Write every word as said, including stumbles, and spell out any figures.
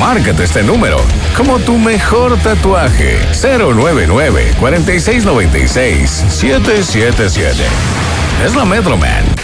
Márcate este número como tu mejor tatuaje. cero nueve nueve, cuarenta y seis noventa y seis, setecientos setenta y siete. Es la Metroman.